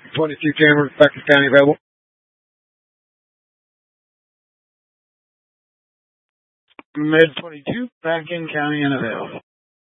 22 cameras, Becker's County available. Mid 22, back in county and available.